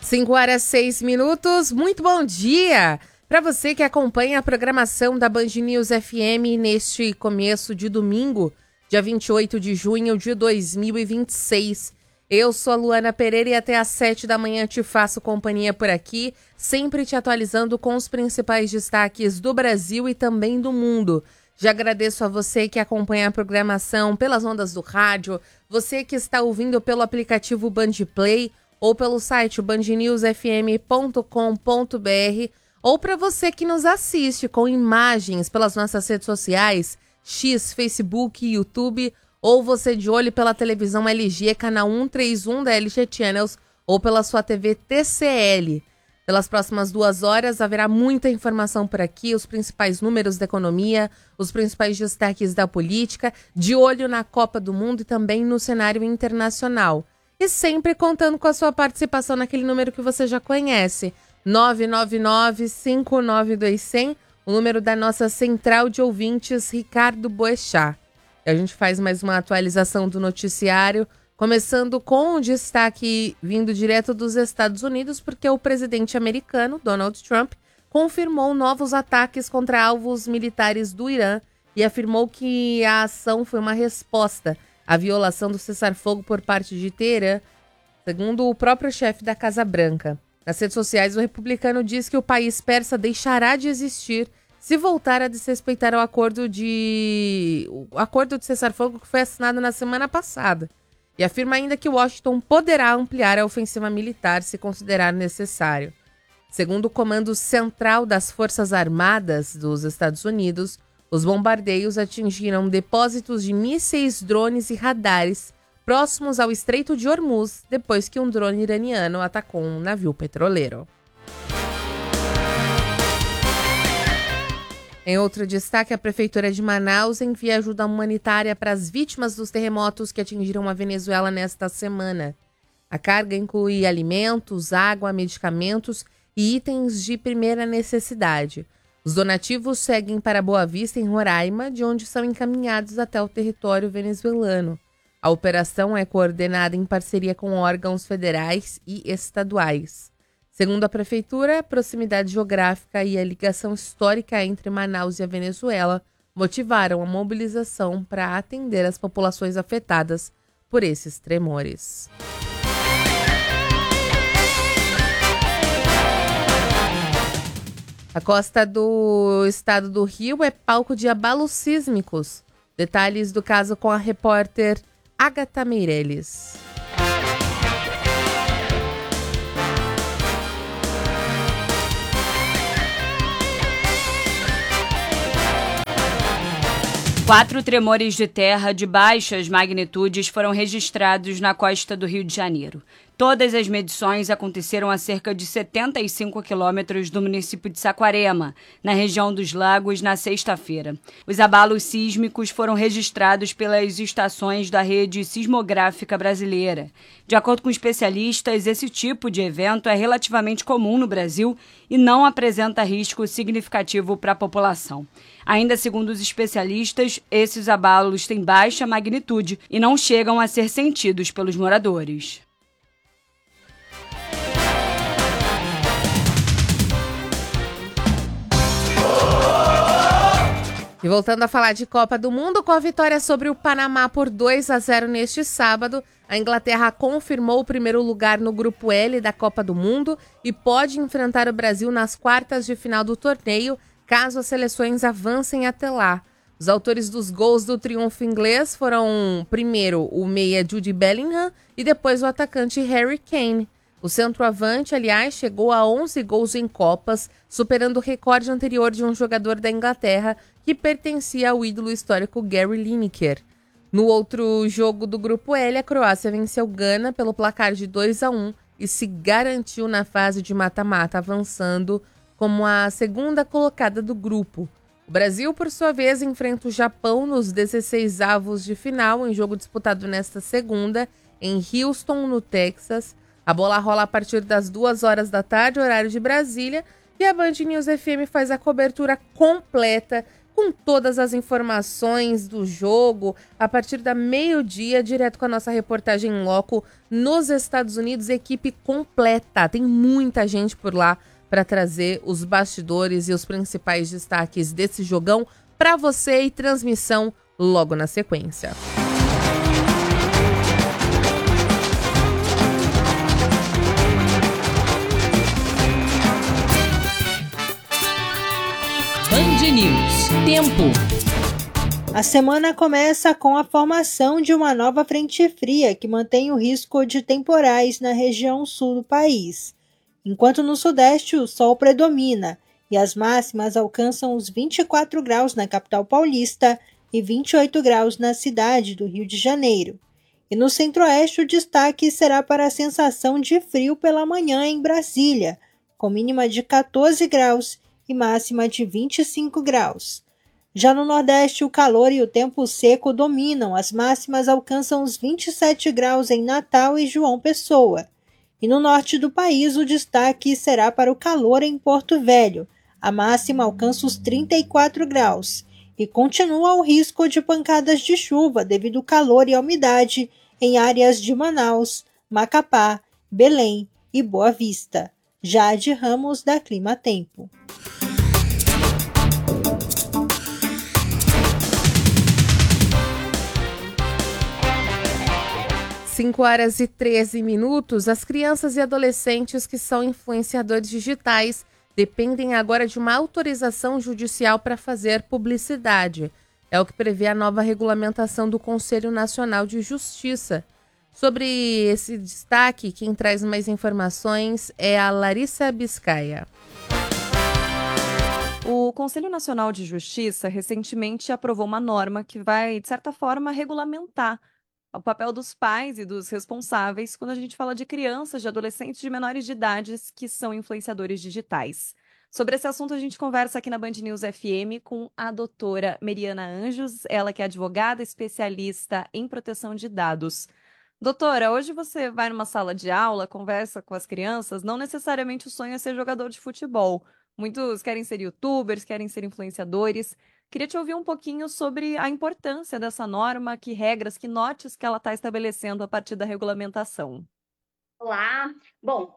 5h06. Muito bom dia para você que acompanha a programação da Band News FM neste começo de domingo, dia 28 de junho de 2026. Eu sou a Luana Pereira e até às 7 da manhã te faço companhia por aqui, sempre te atualizando com os principais destaques do Brasil e também do mundo. Já agradeço a você que acompanha a programação pelas ondas do rádio, você que está ouvindo pelo aplicativo Band Play ou pelo site bandnewsfm.com.br, ou para você que nos assiste com imagens pelas nossas redes sociais, X, Facebook, YouTube, ou você de olho pela televisão LG, canal 131 da LG Channels, ou pela sua TV TCL. Pelas próximas 2 horas haverá muita informação por aqui, os principais números da economia, os principais destaques da política, de olho na Copa do Mundo e também no cenário internacional. E sempre contando com a sua participação naquele número que você já conhece, 999-592-100, o número da nossa central de ouvintes, Ricardo Boechat. A gente faz mais uma atualização do noticiário, começando com um destaque vindo direto dos Estados Unidos, porque o presidente americano, Donald Trump, confirmou novos ataques contra alvos militares do Irã e afirmou que a ação foi uma resposta à violação do cessar-fogo por parte de Teherã, segundo o próprio chefe da Casa Branca. Nas redes sociais, o republicano diz que o país persa deixará de existir se voltar a desrespeitar o acordo de cessar-fogo que foi assinado na semana passada. E afirma ainda que Washington poderá ampliar a ofensiva militar se considerar necessário. Segundo o Comando Central das Forças Armadas dos Estados Unidos, os bombardeios atingiram depósitos de mísseis, drones e radares próximos ao Estreito de Hormuz, depois que um drone iraniano atacou um navio petroleiro. Em outro destaque, a Prefeitura de Manaus envia ajuda humanitária para as vítimas dos terremotos que atingiram a Venezuela nesta semana. A carga inclui alimentos, água, medicamentos e itens de primeira necessidade. Os donativos seguem para Boa Vista, em Roraima, de onde são encaminhados até o território venezuelano. A operação é coordenada em parceria com órgãos federais e estaduais. Segundo a Prefeitura, a proximidade geográfica e a ligação histórica entre Manaus e a Venezuela motivaram a mobilização para atender as populações afetadas por esses tremores. A costa do estado do Rio é palco de abalos sísmicos. Detalhes do caso com a repórter Agatha Meirelles. Quatro tremores de terra de baixas magnitudes foram registrados na costa do Rio de Janeiro. Todas as medições aconteceram a cerca de 75 quilômetros do município de Saquarema, na região dos Lagos, na sexta-feira. Os abalos sísmicos foram registrados pelas estações da rede sismográfica brasileira. De acordo com especialistas, esse tipo de evento é relativamente comum no Brasil e não apresenta risco significativo para a população. Ainda segundo os especialistas, esses abalos têm baixa magnitude e não chegam a ser sentidos pelos moradores. E voltando a falar de Copa do Mundo, com a vitória sobre o Panamá por 2-0 neste sábado, a Inglaterra confirmou o primeiro lugar no Grupo L da Copa do Mundo e pode enfrentar o Brasil nas quartas de final do torneio, caso as seleções avancem até lá. Os autores dos gols do triunfo inglês foram, primeiro, o meia Jude Bellingham e depois o atacante Harry Kane. O centroavante, aliás, chegou a 11 gols em Copas, superando o recorde anterior de um jogador da Inglaterra que pertencia ao ídolo histórico Gary Lineker. No outro jogo do Grupo L, a Croácia venceu Gana pelo placar de 2-1 e se garantiu na fase de mata-mata, avançando como a segunda colocada do grupo. O Brasil, por sua vez, enfrenta o Japão nos 16avos de final, em jogo disputado nesta segunda, em Houston, no Texas. A bola rola a partir das 2 horas da tarde, horário de Brasília, e a Band News FM faz a cobertura completa com todas as informações do jogo a partir da meio-dia, direto com a nossa reportagem em loco nos Estados Unidos, equipe completa. Tem muita gente por lá para trazer os bastidores e os principais destaques desse jogão para você e transmissão logo na sequência. Band News. Tempo. A semana começa com a formação de uma nova frente fria que mantém o risco de temporais na região sul do país. Enquanto no sudeste o sol predomina e as máximas alcançam os 24 graus na capital paulista e 28 graus na cidade do Rio de Janeiro. E no centro-oeste o destaque será para a sensação de frio pela manhã em Brasília, com mínima de 14 graus e máxima de 25 graus. Já no Nordeste, o calor e o tempo seco dominam, as máximas alcançam os 27 graus em Natal e João Pessoa. E no norte do país, o destaque será para o calor em Porto Velho, a máxima alcança os 34 graus. E continua o risco de pancadas de chuva devido ao calor e à umidade em áreas de Manaus, Macapá, Belém e Boa Vista. Jade Ramos, da Clima Tempo. 5h13. As crianças e adolescentes que são influenciadores digitais dependem agora de uma autorização judicial para fazer publicidade. É o que prevê a nova regulamentação do Conselho Nacional de Justiça. Sobre esse destaque, quem traz mais informações é a Larissa Biscaia. O Conselho Nacional de Justiça recentemente aprovou uma norma que vai, de certa forma, regulamentar o papel dos pais e dos responsáveis quando a gente fala de crianças, de adolescentes, de menores de idades que são influenciadores digitais. Sobre esse assunto, a gente conversa aqui na Band News FM com a doutora Meriana Anjos, ela que é advogada especialista em proteção de dados. Doutora, hoje você vai numa sala de aula, conversa com as crianças, não necessariamente o sonho é ser jogador de futebol. Muitos querem ser youtubers, querem ser influenciadores. Queria te ouvir um pouquinho sobre a importância dessa norma, que regras, que nortes que ela está estabelecendo a partir da regulamentação. Olá! Bom,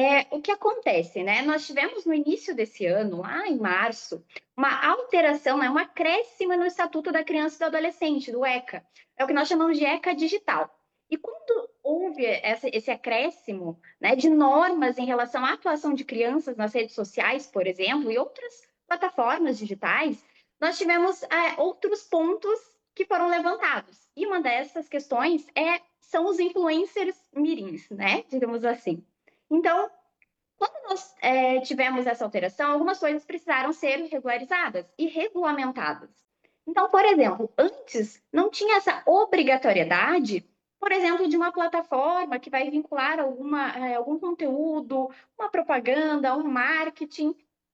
o que acontece, né? Nós tivemos no início desse ano, lá em março, uma alteração, né? Um acréscimo no Estatuto da Criança e do Adolescente, do ECA. É o que nós chamamos de ECA digital. E quando houve esse acréscimo, né, de normas em relação à atuação de crianças nas redes sociais, por exemplo, e outras plataformas digitais, nós tivemos outros pontos que foram levantados. E uma dessas questões são os influencers mirins, né? Digamos assim. Então, quando nós tivemos essa alteração, algumas coisas precisaram ser regularizadas e regulamentadas. Então, por exemplo, antes não tinha essa obrigatoriedade, por exemplo, de uma plataforma que vai vincular algum conteúdo, uma propaganda, um marketing,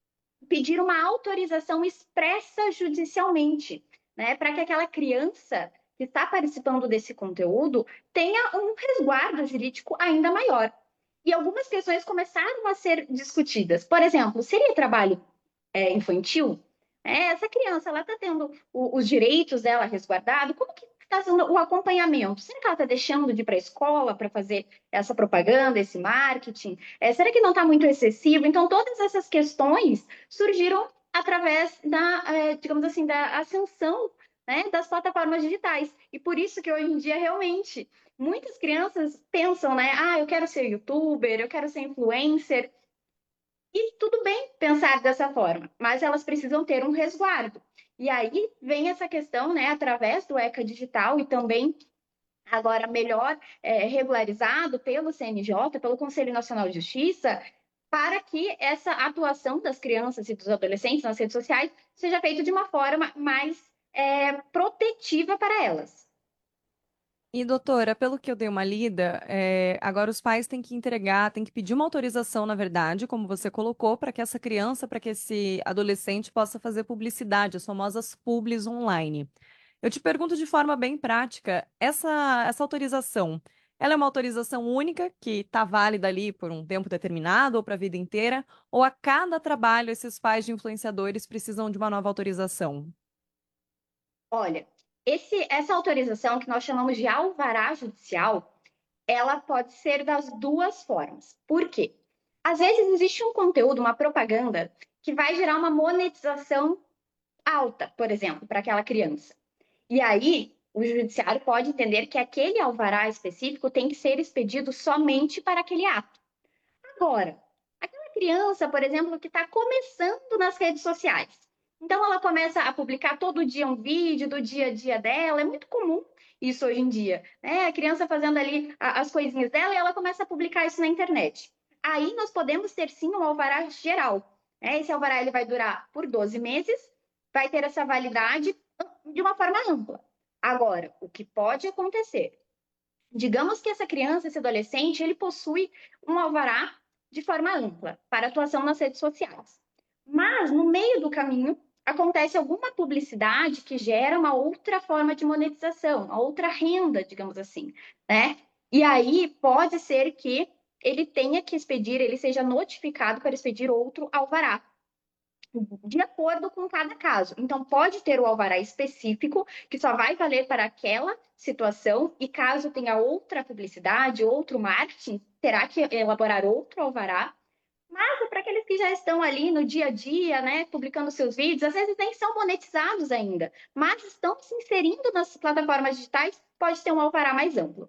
pedir uma autorização expressa judicialmente, né, para que aquela criança que está participando desse conteúdo tenha um resguardo jurídico ainda maior. E algumas questões começaram a ser discutidas. Por exemplo, seria trabalho infantil? Essa criança ela está tendo os direitos dela resguardados? Como que está sendo o acompanhamento? Será que ela está deixando de ir para a escola para fazer essa propaganda, esse marketing? Será que não está muito excessivo? Então, todas essas questões surgiram através digamos assim, da ascensão, né, das plataformas digitais. E por isso que hoje em dia, realmente, muitas crianças pensam, né? Eu quero ser youtuber, eu quero ser influencer. E tudo bem pensar dessa forma, mas elas precisam ter um resguardo. E aí vem essa questão, né, através do ECA digital e também agora melhor regularizado pelo CNJ, pelo Conselho Nacional de Justiça, para que essa atuação das crianças e dos adolescentes nas redes sociais seja feita de uma forma mais protetiva para elas. E, doutora, pelo que eu dei uma lida, agora os pais têm que entregar, têm que pedir uma autorização, na verdade, como você colocou, para que essa criança, para que esse adolescente possa fazer publicidade, as famosas publis online. Eu te pergunto de forma bem prática, essa autorização, ela é uma autorização única, que está válida ali por um tempo determinado ou para a vida inteira, ou a cada trabalho esses pais de influenciadores precisam de uma nova autorização? Olha, essa autorização que nós chamamos de alvará judicial, ela pode ser das duas formas. Por quê? Às vezes existe um conteúdo, uma propaganda, que vai gerar uma monetização alta, por exemplo, para aquela criança. E aí, o judiciário pode entender que aquele alvará específico tem que ser expedido somente para aquele ato. Agora, aquela criança, por exemplo, que está começando nas redes sociais. Então, ela começa a publicar todo dia um vídeo do dia a dia dela. É muito comum isso hoje em dia, né? A criança fazendo ali as coisinhas dela e ela começa a publicar isso na internet. Aí nós podemos ter sim um alvará geral, né? Esse alvará ele vai durar por 12 meses, vai ter essa validade de uma forma ampla. Agora, o que pode acontecer? Digamos que essa criança, esse adolescente, ele possui um alvará de forma ampla para atuação nas redes sociais. Mas, no meio do caminho, acontece alguma publicidade que gera uma outra forma de monetização, uma outra renda, digamos assim, né? E aí pode ser que ele tenha que expedir, ele seja notificado para expedir outro alvará, de acordo com cada caso. Então, pode ter o alvará específico, que só vai valer para aquela situação, e caso tenha outra publicidade, outro marketing, terá que elaborar outro alvará. Mas para aqueles que já estão ali no dia a dia, né, publicando seus vídeos, às vezes nem são monetizados ainda, mas estão se inserindo nas plataformas digitais, pode ter um alvará mais amplo.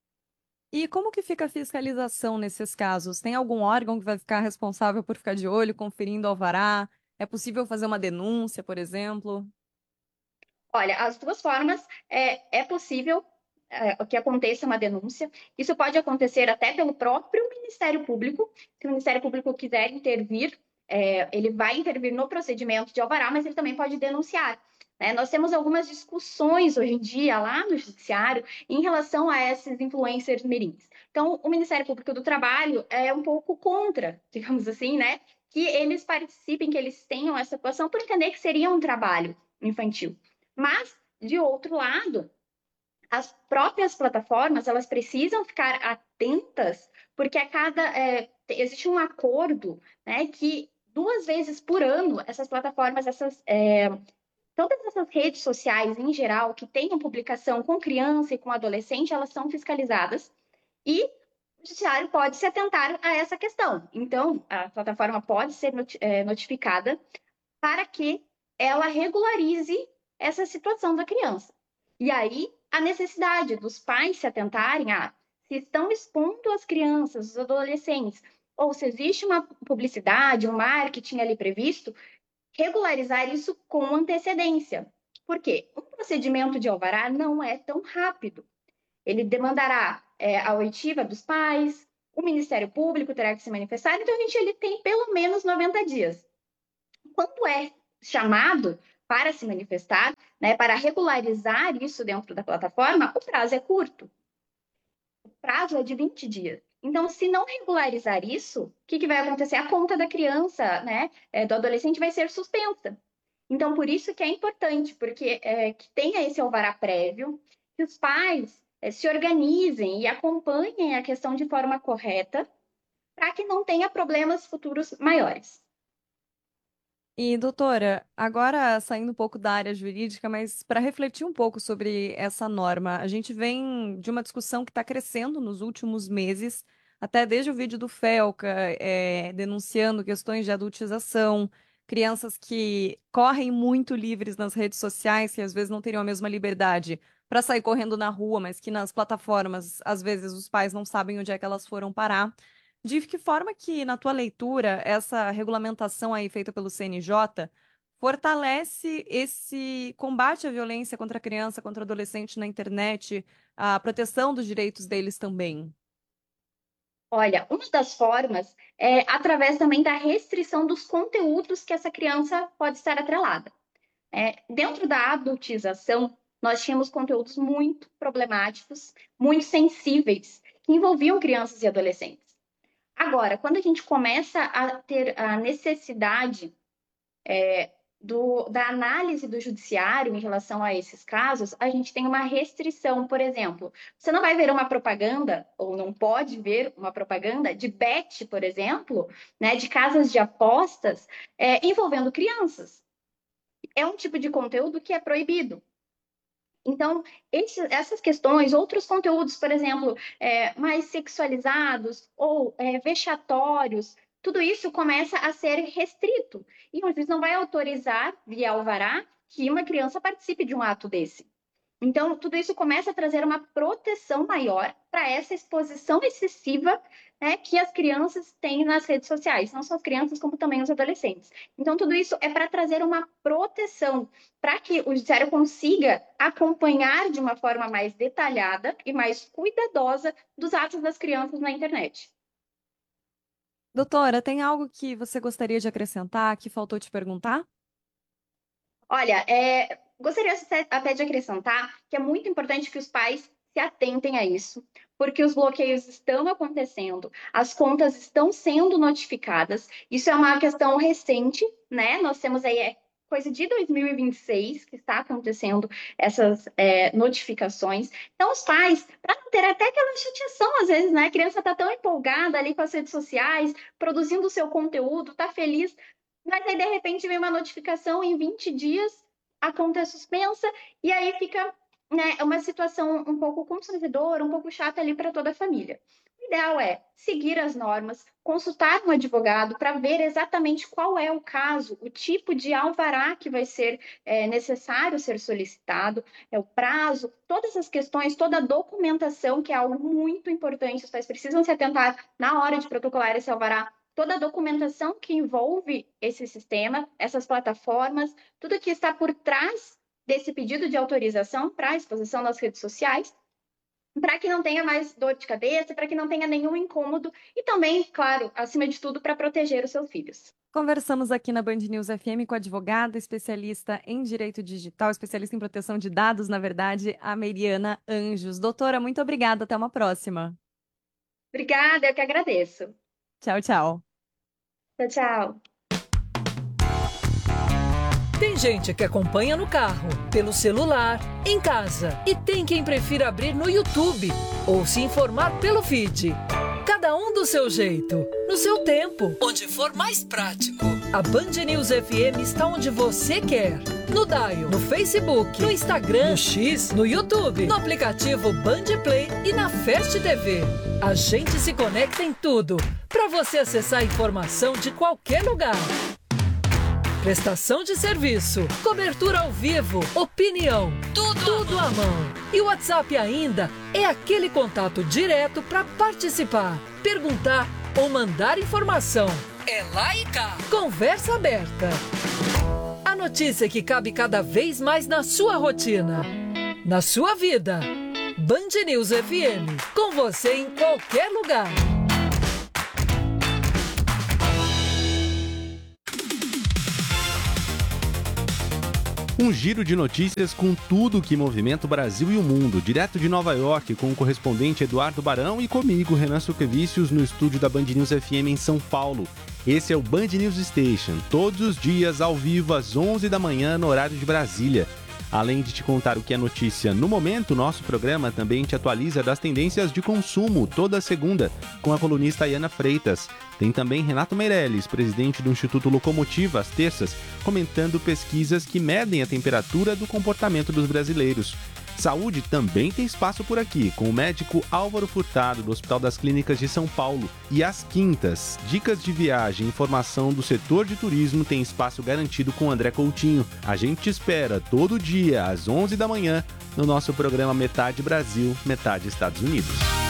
E como que fica a fiscalização nesses casos? Tem algum órgão que vai ficar responsável por ficar de olho, conferindo o alvará? É possível fazer uma denúncia, por exemplo? Olha, as duas formas é possível que aconteça uma denúncia. Isso pode acontecer até pelo próprio Ministério Público. Se o Ministério Público quiser intervir, ele vai intervir no procedimento de alvará, mas ele também pode denunciar. Né? Nós temos algumas discussões hoje em dia lá no Judiciário em relação a esses influencers mirins. Então, o Ministério Público do Trabalho é um pouco contra, digamos assim, né? Que eles participem, que eles tenham essa atuação, por entender que seria um trabalho infantil. Mas, de outro lado, as próprias plataformas elas precisam ficar atentas, porque existe um acordo, né, que 2 vezes por ano essas plataformas, todas essas redes sociais em geral que tenham publicação com criança e com adolescente, elas são fiscalizadas e o judiciário pode se atentar a essa questão. Então, a plataforma pode ser notificada para que ela regularize essa situação da criança. E aí, a necessidade dos pais se atentarem a se estão expondo as crianças, os adolescentes, ou se existe uma publicidade, um marketing ali previsto, regularizar isso com antecedência. Por quê? O procedimento de alvará não é tão rápido. Ele demandará a oitiva dos pais, o Ministério Público terá que se manifestar, então ele tem pelo menos 90 dias. Quando é chamado para se manifestar, né, para regularizar isso dentro da plataforma, o prazo é curto. O prazo é de 20 dias. Então, se não regularizar isso, o que vai acontecer? A conta da criança, né, do adolescente vai ser suspensa. Então, por isso que é importante, porque que tenha esse alvará prévio, que os pais se organizem e acompanhem a questão de forma correta, para que não tenha problemas futuros maiores. E, doutora, agora saindo um pouco da área jurídica, mas para refletir um pouco sobre essa norma, a gente vem de uma discussão que está crescendo nos últimos meses, até desde o vídeo do Felca, denunciando questões de adultização, crianças que correm muito livres nas redes sociais, que às vezes não teriam a mesma liberdade para sair correndo na rua, mas que nas plataformas, às vezes, os pais não sabem onde é que elas foram parar. De que forma que, na tua leitura, essa regulamentação aí feita pelo CNJ fortalece esse combate à violência contra a criança, contra o adolescente na internet, a proteção dos direitos deles também? Olha, uma das formas é através também da restrição dos conteúdos que essa criança pode estar atrelada. Dentro da adultização, nós tínhamos conteúdos muito problemáticos, muito sensíveis, que envolviam crianças e adolescentes. Agora, quando a gente começa a ter a necessidade da análise do judiciário em relação a esses casos, a gente tem uma restrição. Por exemplo, você não vai ver uma propaganda, ou não pode ver uma propaganda de bet, por exemplo, né, de casas de apostas envolvendo crianças. É um tipo de conteúdo que é proibido. Então, essas questões, outros conteúdos, por exemplo, mais sexualizados ou vexatórios, tudo isso começa a ser restrito. E o juiz não vai autorizar, via alvará, que uma criança participe de um ato desse. Então, tudo isso começa a trazer uma proteção maior para essa exposição excessiva, né, que as crianças têm nas redes sociais. Não só as crianças, como também os adolescentes. Então, tudo isso é para trazer uma proteção, para que o judiciário consiga acompanhar de uma forma mais detalhada e mais cuidadosa dos atos das crianças na internet. Doutora, tem algo que você gostaria de acrescentar, que faltou te perguntar? Olha, gostaria até de acrescentar que é muito importante que os pais se atentem a isso, porque os bloqueios estão acontecendo, as contas estão sendo notificadas, isso é uma questão recente, né? Nós temos aí coisa de 2026 que está acontecendo essas notificações. Então, os pais, para não ter até aquela chateação, às vezes, né? A criança está tão empolgada ali com as redes sociais, produzindo o seu conteúdo, está feliz, mas aí, de repente, vem uma notificação em 20 dias, a conta é suspensa, e aí fica, né, uma situação um pouco constrangedora, um pouco chata ali para toda a família. O ideal é seguir as normas, consultar um advogado para ver exatamente qual é o caso, o tipo de alvará que vai ser necessário ser solicitado, o prazo, todas as questões, toda a documentação, que é algo muito importante, os pais precisam se atentar na hora de protocolar esse alvará, toda a documentação que envolve esse sistema, essas plataformas, tudo que está por trás desse pedido de autorização para a exposição nas redes sociais, para que não tenha mais dor de cabeça, para que não tenha nenhum incômodo e também, claro, acima de tudo, para proteger os seus filhos. Conversamos aqui na Band News FM com a advogada, especialista em direito digital, especialista em proteção de dados, na verdade, a Meriana Anjos. Doutora, muito obrigada. Até uma próxima. Obrigada, eu que agradeço. Tchau, tchau. Tchau, tchau. Tem gente que acompanha no carro, pelo celular, em casa. E tem quem prefira abrir no YouTube ou se informar pelo feed. Cada um do seu jeito, no seu tempo, onde for mais prático. A Band News FM está onde você quer. No Dial, no Facebook, no Instagram, no X, no YouTube, no aplicativo Band Play e na Fast TV. A gente se conecta em tudo, para você acessar a informação de qualquer lugar. Prestação de serviço, cobertura ao vivo, opinião, tudo à mão. E o WhatsApp ainda é aquele contato direto para participar, perguntar ou mandar informação. É lá e cá. Conversa aberta. A notícia que cabe cada vez mais na sua rotina, na sua vida. Band News FM, com você em qualquer lugar. Um giro de notícias com tudo que movimenta o Brasil e o mundo, direto de Nova York, com o correspondente Eduardo Barão e comigo, Renan Suquevicius, no estúdio da Band News FM em São Paulo. Esse é o Band News Station, todos os dias ao vivo às 11 da manhã no horário de Brasília. Além de te contar o que é notícia no momento, nosso programa também te atualiza das tendências de consumo toda segunda, com a colunista Ayana Freitas. Tem também Renato Meirelles, presidente do Instituto Locomotiva, às terças, comentando pesquisas que medem a temperatura do comportamento dos brasileiros. Saúde também tem espaço por aqui, com o médico Álvaro Furtado, do Hospital das Clínicas de São Paulo. E às quintas, dicas de viagem e informação do setor de turismo tem espaço garantido com André Coutinho. A gente te espera todo dia, às 11 da manhã, no nosso programa Metade Brasil, Metade Estados Unidos.